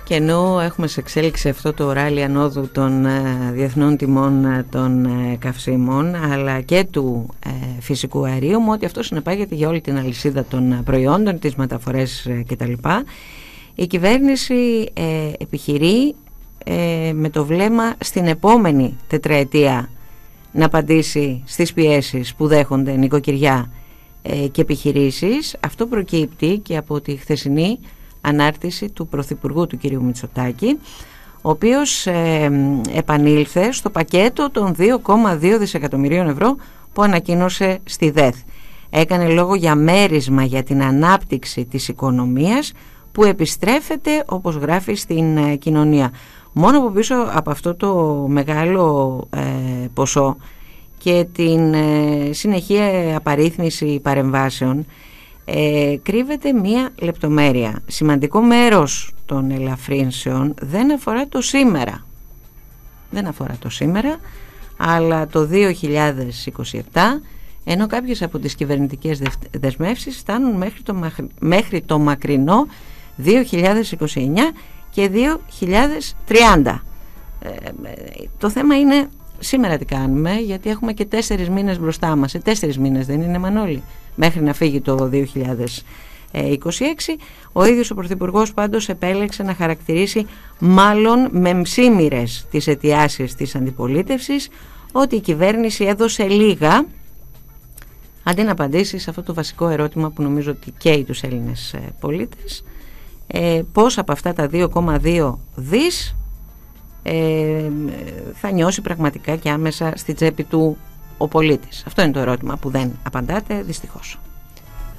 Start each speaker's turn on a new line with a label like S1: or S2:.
S1: Και ενώ έχουμε σε εξέλιξη αυτό το ράλι ανόδου των διεθνών τιμών των καυσίμων αλλά και του φυσικού αερίου, με ό,τι αυτό συνεπάγεται για όλη την αλυσίδα των προϊόντων, τις μεταφορές κτλ., η κυβέρνηση επιχειρεί με το βλέμμα στην επόμενη τετραετία να απαντήσει στις πιέσεις που δέχονται νοικοκυριά και επιχειρήσεις. Αυτό προκύπτει και από τη χθεσινή ανάρτηση του Πρωθυπουργού του κ. Μητσοτάκη, ο οποίος επανήλθε στο πακέτο των 2,2 δισεκατομμυρίων ευρώ που ανακοίνωσε στη ΔΕΘ. Έκανε λόγο για μέρισμα για την ανάπτυξη της οικονομίας που επιστρέφεται, όπως γράφει, στην κοινωνία. Μόνο από πίσω από αυτό το μεγάλο ποσό και την συνεχή απαρίθμηση παρεμβάσεων κρύβεται μία λεπτομέρεια. Σημαντικό μέρος των ελαφρύνσεων δεν αφορά το σήμερα. Δεν αφορά το σήμερα, αλλά το 2027, ενώ κάποιες από τις κυβερνητικές δεσμεύσεις φτάνουν μέχρι το μακρινό 2029 και 2030. Το θέμα είναι σήμερα τι κάνουμε, γιατί έχουμε και 4 μήνες μπροστά μας. 4 μήνες δεν είναι, Μανώλη, μέχρι να φύγει το 2026. Ο ίδιος ο Πρωθυπουργός πάντως επέλεξε να χαρακτηρίσει μάλλον με μψίμυρες τις αιτιάσεις της αντιπολίτευσης ότι η κυβέρνηση έδωσε λίγα, αντί να απαντήσει σε αυτό το βασικό ερώτημα που νομίζω ότι καίει τους Έλληνες πολίτες, πώς από αυτά τα 2,2 δις θα νιώσει πραγματικά και άμεσα στη τσέπη του ο πολίτης. Αυτό είναι το ερώτημα που δεν απαντάτε, δυστυχώς.